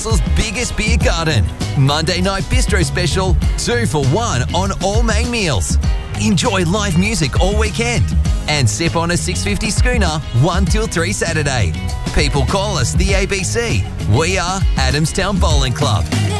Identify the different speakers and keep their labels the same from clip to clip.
Speaker 1: Newcastle's biggest beer garden. Monday night bistro special, 2 for $1 on all main meals. Enjoy live music all weekend and sip on a 650 schooner 1 till 3 Saturday. People call us the ABC. We are Adamstown Bowling Club.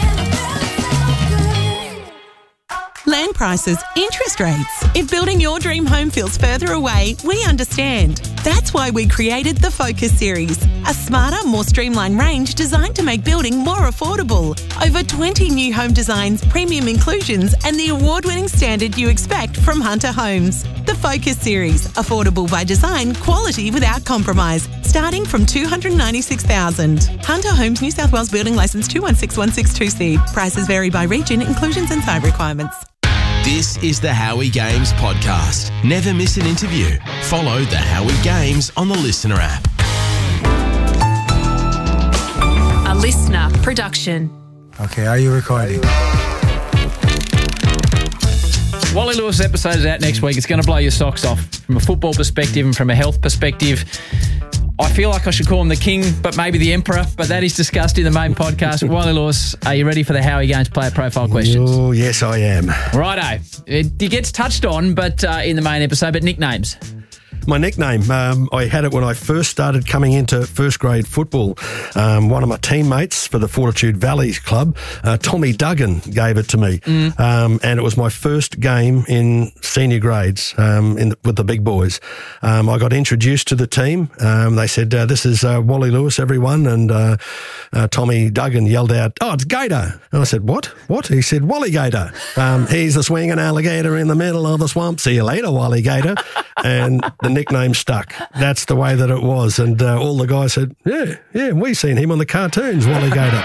Speaker 2: Land prices, interest rates. If building your dream home feels further away, we understand. That's why we created the Focus series, a smarter, more streamlined range designed to make building more affordable. Over 20 new home designs, premium inclusions, and the award-winning standard you expect from Hunter Homes. The Focus series, affordable by design, quality without compromise, starting from $296,000. Hunter Homes, New South Wales Building Licence 216162C. Prices vary by region, inclusions and site requirements.
Speaker 3: This is the Howie Games podcast. Never miss an interview. Follow the Howie Games on the Listener app.
Speaker 4: A Listener production.
Speaker 5: Okay, are you recording?
Speaker 6: Wally Lewis episode is out next week. It's going to blow your socks off from a football perspective and from a health perspective. I feel like I should call him the king, but maybe the emperor, but that is discussed in the main podcast. Wally Lewis, are you ready for the Howie Games player profile questions?
Speaker 5: Oh, yes, I am.
Speaker 6: Righto. It gets touched on but in the main episode, but nicknames.
Speaker 5: My nickname, I had it when I first started coming into first grade football. One of my teammates for the Fortitude Valley Club, Tommy Duggan, gave it to me. And it was my first game in senior grades with the big boys. I got introduced to the team. They said, this is Wally Lewis, everyone. And Tommy Duggan yelled out, oh, it's Gator. And I said, what? What? He said, Wally Gator. He's a swinging alligator in the middle of the swamp. See you later, Wally Gator. And the nickname stuck. That's the way that it was. And all the guys said, yeah, we've seen him on the cartoons, Wally Gator.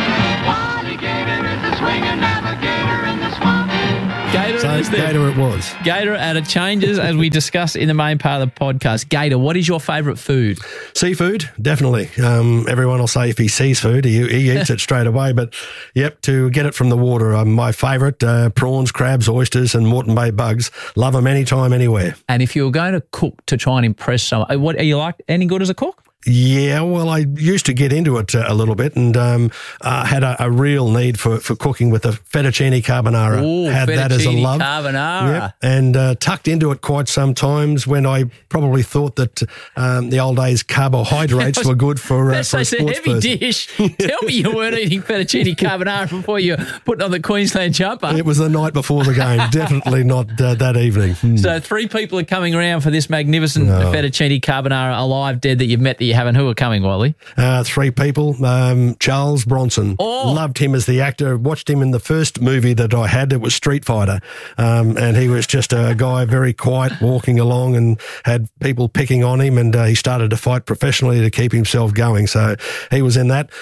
Speaker 7: Wally Gator is the swinging alligator in the swamp.
Speaker 6: Gator,
Speaker 5: So Gator it was.
Speaker 6: Gator, and it changes as we discuss in the main part of the podcast. Gator, what is your favourite food?
Speaker 5: Seafood, definitely. Everyone will say if he sees food, he eats it straight away. But, yep, to get it from the water, my favourite, prawns, crabs, oysters and Moreton Bay bugs. Love them anytime, anywhere.
Speaker 6: And if you were going to cook to try and impress someone, what are you like? Any good as a cook?
Speaker 5: Yeah, well, I used to get into it a little bit and had a real need for cooking with the fettuccine carbonara.
Speaker 6: Ooh,
Speaker 5: had that as a love.
Speaker 6: Carbonara.
Speaker 5: Yep. And tucked into it quite some times when I probably thought that the old days carbohydrates were good for a sports
Speaker 6: a heavy
Speaker 5: person.
Speaker 6: dish. Tell me you weren't eating fettuccine carbonara before you put on the Queensland jumper.
Speaker 5: It was the night before the game, definitely not that evening.
Speaker 6: So 3 people are coming around for this magnificent fettuccine carbonara, alive, dead, that you've met that you haven't. Who are coming, Wally?
Speaker 5: 3 people. Charles Bronson.
Speaker 6: Oh.
Speaker 5: Loved him as the actor. Watched him in the first movie that I had. It was Street Fighter. And he was just a guy very quiet, walking along and had people picking on him. And he started to fight professionally to keep himself going. So he was in that.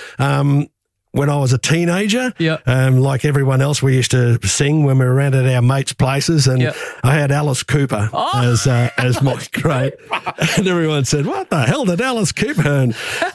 Speaker 5: When I was a teenager, like everyone else, we used to sing when we were around at our mates' places, and I had Alice Cooper as my great. And everyone said, "What the hell did Alice Cooper?"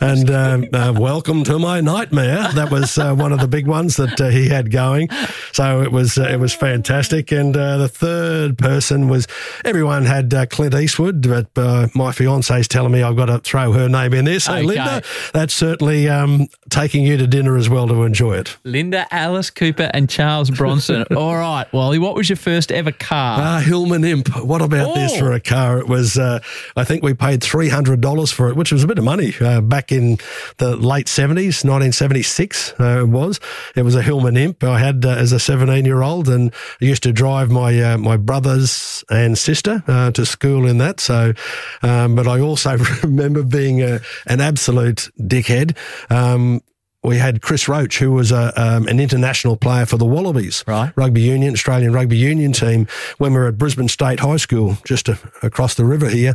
Speaker 5: And "Welcome to My Nightmare." That was one of the big ones that he had going. So it was fantastic. And the third person was everyone had Clint Eastwood, but my fiance's telling me I've got to throw her name in there. So
Speaker 6: Okay.
Speaker 5: Linda, that's certainly taking you to dinner as well to enjoy it.
Speaker 6: Linda, Alice Cooper and Charles Bronson. All right, Wally, what was your first ever car?
Speaker 5: Hillman Imp. What about this for a car? It was, I think we paid $300 for it, which was a bit of money back in the late 70s, 1976 it was. It was a Hillman Imp I had as a 17-year-old, and I used to drive my brothers and sister to school in that. So, but I also remember being an absolute dickhead. We had Chris Roach, who was an international player for the Wallabies, rugby union, Australian rugby union team, when we were at Brisbane State High School, just across the river here.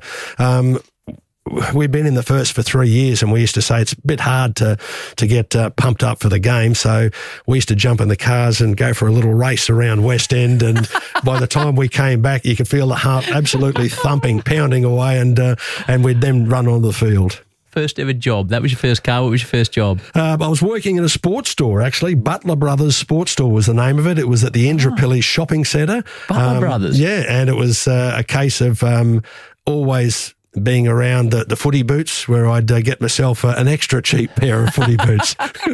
Speaker 5: We'd been in the first for 3 years, and we used to say it's a bit hard to get pumped up for the game. So we used to jump in the cars and go for a little race around West End. And by the time we came back, you could feel the heart absolutely thumping, pounding away, and we'd then run on the field.
Speaker 6: First ever job. That was your first car. What was your first job?
Speaker 5: I was working in a sports store, actually. Butler Brothers Sports Store was the name of it. It was at the Indooroopilly Shopping Centre.
Speaker 6: Butler Brothers?
Speaker 5: Yeah, and it was a case of always being around the footy boots, where I'd get myself an extra cheap pair of footy boots.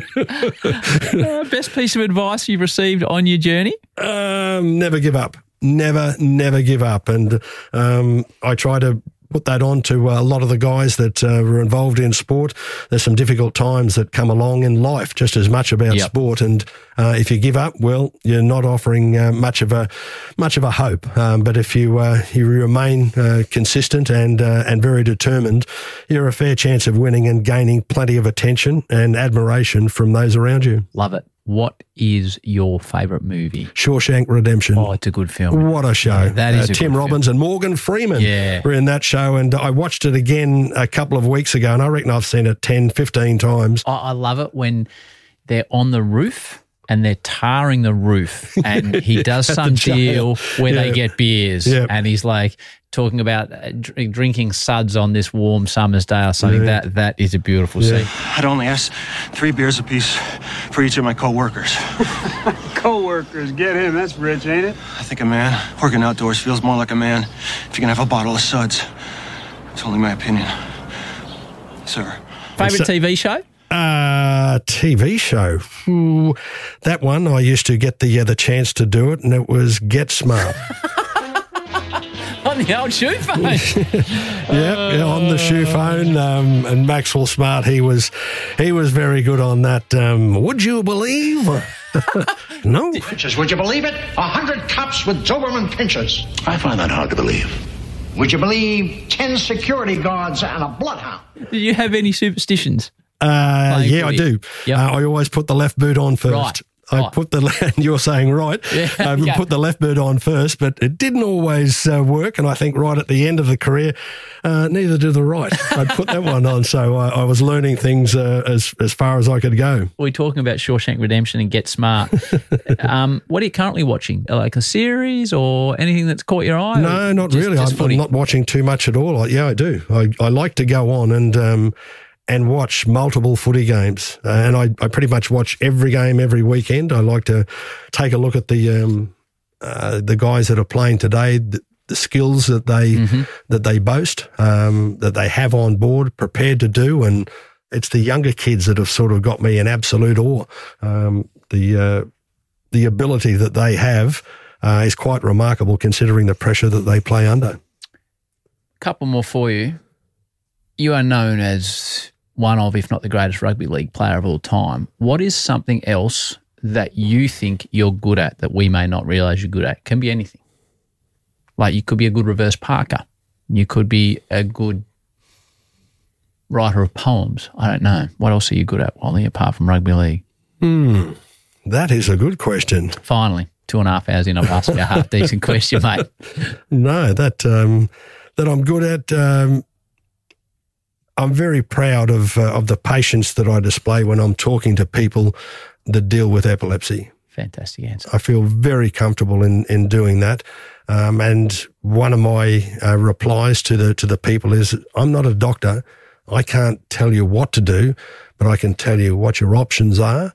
Speaker 6: Best piece of advice you've received on your journey?
Speaker 5: Never give up. Never give up. And I try to put that on to a lot of the guys that were involved in sport. There's some difficult times that come along in life, just as much about sport. And if you give up, well, you're not offering much of a hope. But if you remain consistent and very determined, you're a fair chance of winning and gaining plenty of attention and admiration from those around you.
Speaker 6: Love it. What is your favourite movie?
Speaker 5: Shawshank Redemption.
Speaker 6: Oh, it's a good film.
Speaker 5: What a show.
Speaker 6: Yeah, that is a
Speaker 5: Tim
Speaker 6: good
Speaker 5: Robbins
Speaker 6: film.
Speaker 5: and Morgan Freeman
Speaker 6: Yeah.
Speaker 5: were in that show, and I watched it again a couple of weeks ago, and I reckon I've seen it 10, 15 times.
Speaker 6: I love it when they're on the roof and they're tarring the roof, and he does some deal where they get beers, and he's like talking about drinking suds on this warm summer's day or something. That is a beautiful scene.
Speaker 8: I'd only ask 3 beers apiece for each of my co-workers.
Speaker 9: Co-workers, get him. That's rich, ain't it?
Speaker 8: I think a man working outdoors feels more like a man if you can have a bottle of suds. It's only my opinion. Sir.
Speaker 6: Favourite TV show?
Speaker 5: TV show. Ooh, that one, I used to get the chance to do it, and it was Get Smart.
Speaker 6: On the old shoe phone.
Speaker 5: On the shoe phone. And Maxwell Smart, he was very good on that. Would you believe? No.
Speaker 10: Pinches, would you believe it? 100 cops with Doberman pinchers. I find that hard to believe. Would you believe 10 security guards and a bloodhound?
Speaker 6: Do you have any superstitions?
Speaker 5: Yeah, I do.
Speaker 6: Yep.
Speaker 5: I always put the left boot on first.
Speaker 6: Right.
Speaker 5: I put the, you're saying right, I would put the left boot on first, but it didn't always work. And I think right at the end of the career, neither did the right. I'd put that one on. So I was learning things as far as I could go.
Speaker 6: We're talking about Shawshank Redemption and Get Smart. What are you currently watching? Like a series or anything that's caught your eye?
Speaker 5: No, not really. I'm not watching too much at all. I do. I like to go on and watch multiple footy games. And I pretty much watch every game every weekend. I like to take a look at the guys that are playing today, the skills that they boast, that they have on board, prepared to do. And it's the younger kids that have sort of got me in absolute awe. The ability that they have is quite remarkable considering the pressure that they play under.
Speaker 6: Couple more for you. You are known as one of, if not the greatest rugby league player of all time. What is something else that you think you're good at that we may not realise you're good at? It can be anything. Like you could be a good reverse parker. You could be a good writer of poems. I don't know. What else are you good at, Wally, apart from rugby league?
Speaker 5: That is a good question.
Speaker 6: Finally, 2.5 hours in, I've asked you a half-decent question, mate.
Speaker 5: No, that I'm good at. I'm very proud of the patience that I display when I'm talking to people that deal with epilepsy.
Speaker 6: Fantastic answer.
Speaker 5: I feel very comfortable in doing that. And one of my replies to the people is, I'm not a doctor. I can't tell you what to do, but I can tell you what your options are.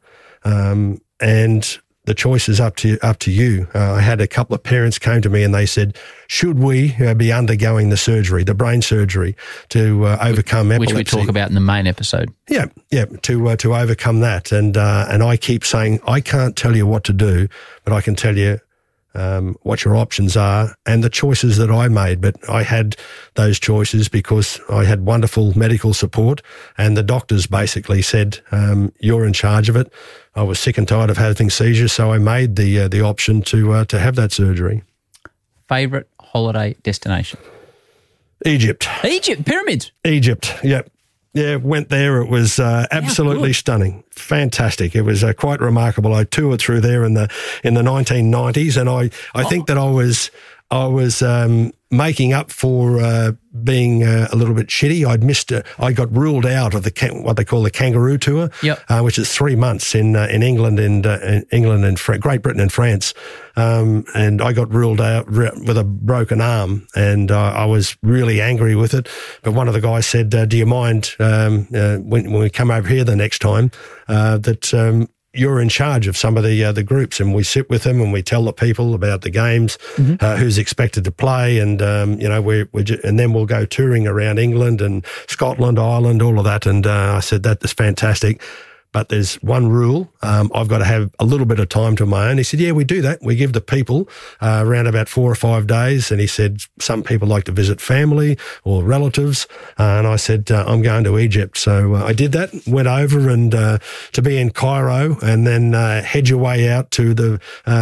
Speaker 5: And the choice is up to you. I had a couple of parents came to me and they said, should we be undergoing the surgery, the brain surgery, to overcome epilepsy?
Speaker 6: Which we talk about in the main episode.
Speaker 5: Yeah, to overcome that. And I keep saying, I can't tell you what to do, but I can tell you what your options are and the choices that I made. But I had those choices because I had wonderful medical support, and the doctors basically said, you're in charge of it. I was sick and tired of having seizures, so I made the option to have that surgery.
Speaker 6: Favourite holiday destination?
Speaker 5: Egypt.
Speaker 6: Egypt, pyramids.
Speaker 5: Egypt, yep. Yeah, went there. It was absolutely stunning, fantastic. It was quite remarkable. I toured through there in the 1990s, and I think that I was making up for being a little bit shitty. I got ruled out of what they call the kangaroo tour, which is 3 months in England and Great Britain and France. And I got ruled out with a broken arm, and I was really angry with it. But one of the guys said, do you mind when we come over here the next time that you're in charge of some of the groups, and we sit with them and we tell the people about the games, who's expected to play, and and then we'll go touring around England and Scotland, Ireland, all of that. And I said that is fantastic. But there's one rule. I've got to have a little bit of time to my own. He said, yeah, we do that. We give the people around about 4 or 5 days. And he said, some people like to visit family or relatives. And I said, I'm going to Egypt. So I did that, went over and to be in Cairo, and then head your way out to the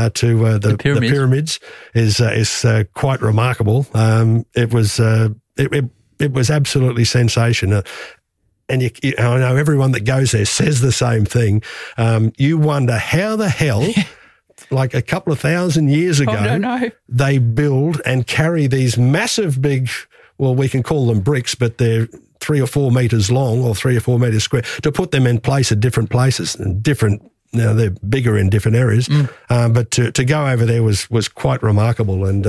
Speaker 5: pyramids is quite remarkable. It was absolutely sensational. And I know everyone that goes there says the same thing. You wonder how the hell, like a couple of thousand years ago, they build and carry these massive big, well, we can call them bricks, but they're 3 or 4 metres long or 3 or 4 metres square, to put them in place at different places and different. Now they're bigger in different areas, but to go over there was quite remarkable. And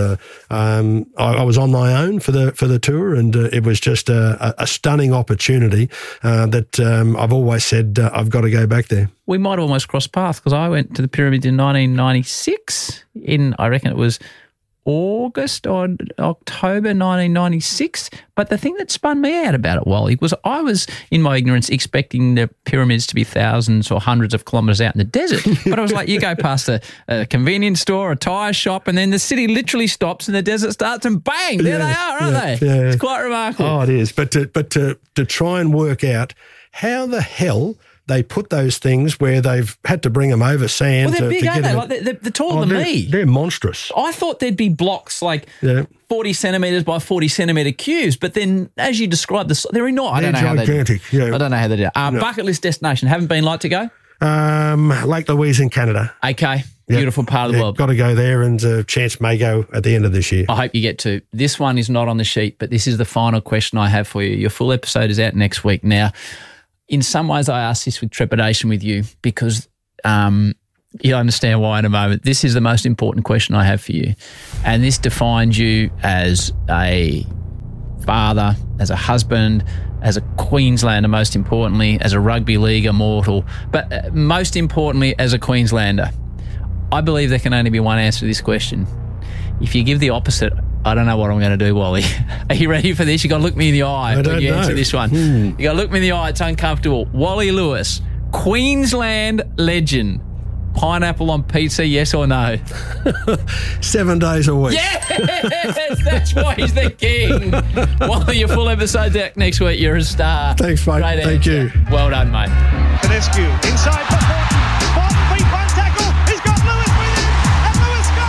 Speaker 5: I was on my own for the tour, and it was just a stunning opportunity that I've always said I've got to go back there.
Speaker 6: We might have almost crossed paths, because I went to the pyramids in 1996. I reckon it was August or October 1996. But the thing that spun me out about it, Wally, was I was, in my ignorance, expecting the pyramids to be thousands or hundreds of kilometres out in the desert. But I was like, you go past a convenience store, a tyre shop, and then the city literally stops and the desert starts, and bang, there they are, aren't they? Yeah. It's quite remarkable.
Speaker 5: Oh, it is. But to try and work out how the hell they put those things where they've had to bring them over sand.
Speaker 6: Well, they're big, aren't they? Like they're taller than me.
Speaker 5: They're monstrous.
Speaker 6: I thought there'd be blocks like 40 centimetres by 40 centimetre cubes, but then as you described, they're enormous.
Speaker 5: They're gigantic.
Speaker 6: I don't know how they do it. Bucket list destination. Haven't been, like to go?
Speaker 5: Lake Louise in Canada.
Speaker 6: Okay. Beautiful part of the world.
Speaker 5: Got to go there, and a chance may go at the end of this year.
Speaker 6: I hope you get to. This one is not on the sheet, but this is the final question I have for you. Your full episode is out next week. Now, in some ways, I ask this with trepidation with you, because you'll understand why in a moment. This is the most important question I have for you, and this defines you as a father, as a husband, as a Queenslander, most importantly, as a rugby league immortal, but most importantly, as a Queenslander. I believe there can only be one answer to this question. If you give the opposite, I don't know what I'm going to do, Wally. Are you ready for this? You got to look me in the eye when you answer this one. You got to look me in the eye. It's uncomfortable. Wally Lewis, Queensland legend. Pineapple on pizza, yes or no?
Speaker 5: 7 days a week.
Speaker 6: Yes, that's why he's the king. Wally, your full episode's out next week. You're a star.
Speaker 5: Thanks, mate.
Speaker 6: Great
Speaker 5: Thank you.
Speaker 6: Well done, mate.
Speaker 11: Tedescu inside for Fortin. Fortin beat one tackle. He's got Lewis with him, and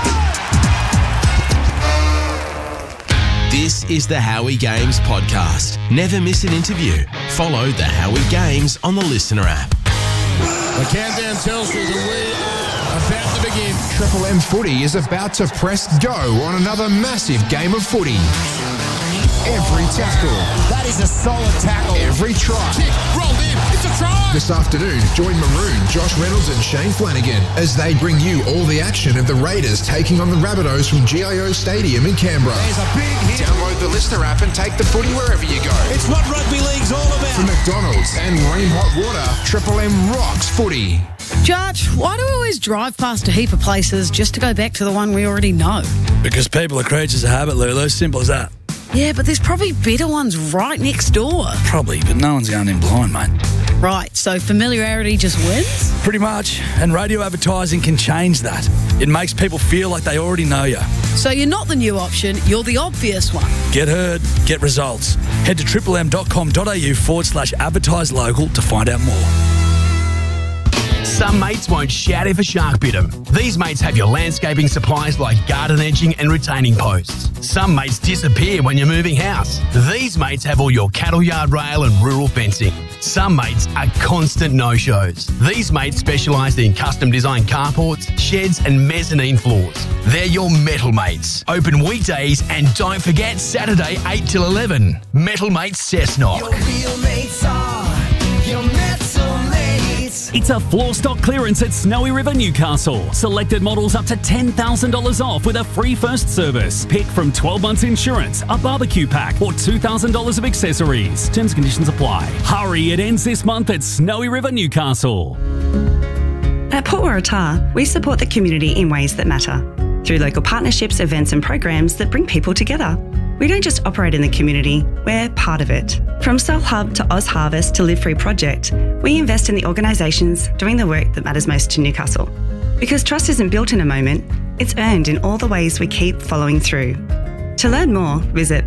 Speaker 11: Lewis scores.
Speaker 3: This is the Howie Games podcast. Never miss an interview. Follow the Howie Games on the Listener app.
Speaker 12: The countdown tells you that we are about to begin.
Speaker 13: Triple M Footy is about to press go on another massive game of footy. Every tackle.
Speaker 12: That is a solid tackle.
Speaker 13: Every try.
Speaker 12: Kick, rolled in. It's a try.
Speaker 13: This afternoon, join Maroon, Josh Reynolds and Shane Flanagan as they bring you all the action of the Raiders taking on the Rabbitohs from GIO Stadium in Canberra.
Speaker 12: There's a big hit.
Speaker 13: Download the Listener app and take the footy wherever you go.
Speaker 12: It's what rugby league's all about.
Speaker 13: From McDonald's and Ream Hot Water, Triple M rocks footy.
Speaker 14: Judge, why do we always drive past a heap of places just to go back to the one we already know?
Speaker 15: Because people are creatures of habit, Lulu. Simple as that.
Speaker 14: Yeah, but there's probably better ones right next door.
Speaker 15: Probably, but no one's going in blind, mate.
Speaker 14: Right, so familiarity just wins?
Speaker 15: Pretty much, and radio advertising can change that. It makes people feel like they already know you.
Speaker 14: So you're not the new option, you're the obvious one.
Speaker 15: Get heard, get results. Head to triplem.com.au/advertise local to find out more.
Speaker 16: Some mates won't shout if a shark bit them. These mates have your landscaping supplies like garden edging and retaining posts. Some mates disappear when you're moving house. These mates have all your cattle yard rail and rural fencing. Some mates are constant no-shows. These mates specialise in custom designed carports, sheds and mezzanine floors. They're your metal mates. Open weekdays and don't forget Saturday 8 till 11. Metal Mates Cessnock.
Speaker 17: Your real mates are your metal mates.
Speaker 18: It's a floor stock clearance at Snowy River, Newcastle. Selected models up to $10,000 off with a free first service. Pick from 12 months insurance, a barbecue pack, or $2,000 of accessories. Terms and conditions apply. Hurry, it ends this month at Snowy River, Newcastle.
Speaker 19: At Port Waratah, we support the community in ways that matter, through local partnerships, events and programs that bring people together. We don't just operate in the community, we're part of it. From Soul Hub to Oz Harvest to Live Free Project, we invest in the organisations doing the work that matters most to Newcastle. Because trust isn't built in a moment, it's earned in all the ways we keep following through. To learn more, visit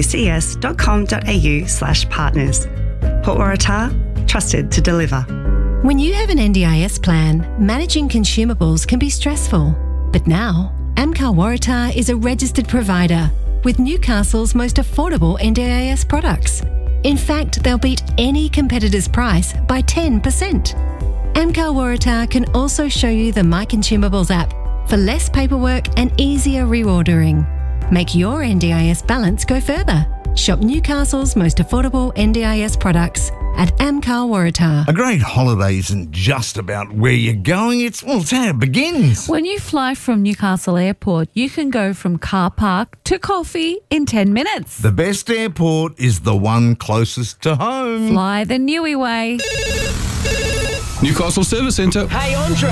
Speaker 19: pwcs.com.au/partners. Port Waratah, trusted to deliver.
Speaker 20: When you have an NDIS plan, managing consumables can be stressful. But now, Amcar Waratah is a registered provider with Newcastle's most affordable NDIS products. In fact, they'll beat any competitor's price by 10%. Amcar Waratah can also show you the My Consumables app for less paperwork and easier reordering. Make your NDIS balance go further. Shop Newcastle's most affordable NDIS products at Amcar Waratah.
Speaker 21: A great holiday isn't just about where you're going, it's how it begins.
Speaker 22: When you fly from Newcastle Airport, you can go from car park to coffee in 10 minutes.
Speaker 21: The best airport is the one closest to home.
Speaker 22: Fly the Newey way.
Speaker 23: Newcastle Service Centre.
Speaker 24: Hey Andre,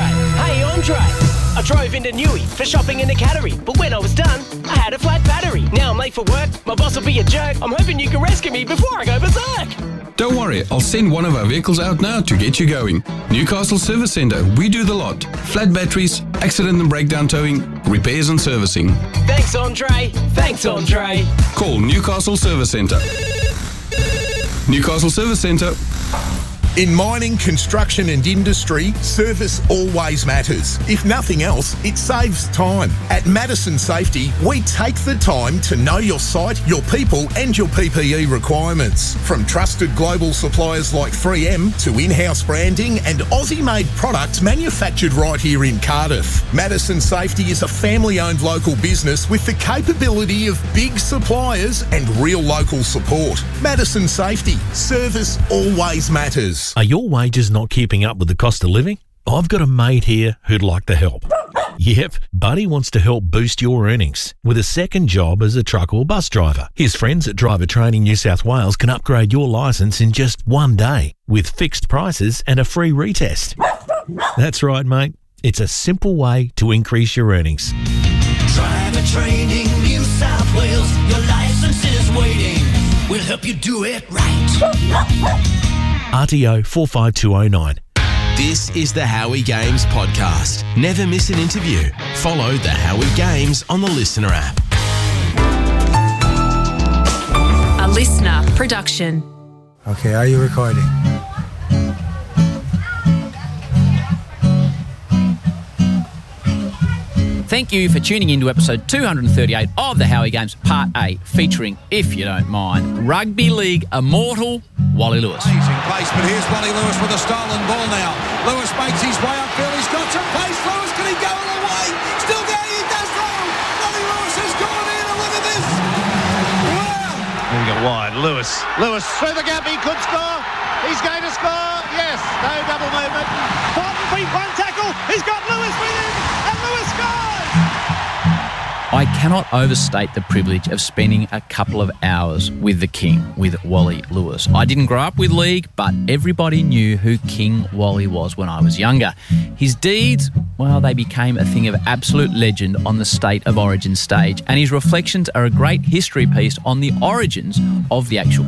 Speaker 24: I drove into Newey for shopping in the Cattery, but when I was done, I had a flat battery. Now I'm late for work, my boss will be a jerk. I'm hoping you can rescue me before I go berserk.
Speaker 23: Don't worry, I'll send one of our vehicles out now to get you going. Newcastle Service Centre, we do the lot. Flat batteries, accident and breakdown towing, repairs and servicing.
Speaker 24: Thanks Andre.
Speaker 23: Call Newcastle Service Centre. Newcastle Service Centre.
Speaker 25: In mining, construction and industry, service always matters. If nothing else, it saves time. At Madison Safety, we take the time to know your site, your people and your PPE requirements. From trusted global suppliers like 3M to in-house branding and Aussie-made products manufactured right here in Cardiff. Madison Safety is a family-owned local business with the capability of big suppliers and real local support. Madison Safety, service always matters.
Speaker 26: Are your wages not keeping up with the cost of living? I've got a mate here who'd like to help. Yep, Buddy wants to help boost your earnings with a second job as a truck or bus driver. His friends at Driver Training New South Wales can upgrade your licence in just one day with fixed prices and a free retest. That's right, mate. It's a simple way to increase your earnings.
Speaker 17: Driver Training New South Wales, your licence is waiting. We'll help you do it right.
Speaker 26: RTO 45209.
Speaker 3: This is the Howie Games podcast. Never miss an interview. Follow the Howie Games on the Listener app.
Speaker 4: A Listener production.
Speaker 27: Okay, are you recording?
Speaker 6: Thank you for tuning in to episode 238 of the Howie Games Part A, featuring, if you don't mind, Rugby League immortal Wally Lewis.
Speaker 28: Amazing pace, but here's Wally Lewis with a stolen ball now. Lewis makes his way upfield. He's got some pace. Lewis, can he go all the way? Still going, he does wrong. Wally Lewis has gone in, and look at this. Wow.
Speaker 11: There we go, wide. Lewis through the gap, he could score. He's going to score. Yes, no double movement. Thornton beat one tackle. He's got Lewis with him, and Lewis scores.
Speaker 6: I cannot overstate the privilege of spending a couple of hours with the King, with Wally Lewis. I didn't grow up with league, but everybody knew who King Wally was when I was younger. His deeds, well, they became a thing of absolute legend on the State of Origin stage, and his reflections are a great history piece on the origins of the actual